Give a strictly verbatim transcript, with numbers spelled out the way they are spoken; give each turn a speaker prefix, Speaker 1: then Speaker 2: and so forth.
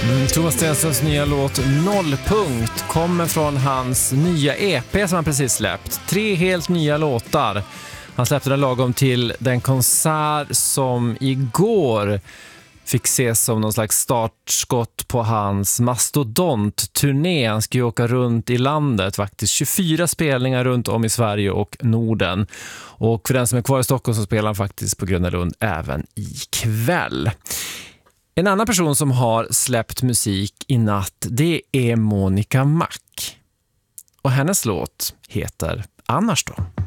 Speaker 1: Mm, Thomas Stenströms nya låt Nollpunkt kommer från hans nya E P som han precis släppt. Tre helt nya låtar. Han släppte den lagom till den konsert som igår fick ses som någon slags startskott på hans mastodont-turné. Han ska ju åka runt i landet, faktiskt tjugofyra spelningar runt om i Sverige och Norden. Och för den som är kvar i Stockholm så spelar han faktiskt på Gröna Lund även ikväll. En annan person som har släppt musik i natt, det är Monica Mac. Och hennes låt heter Annars då.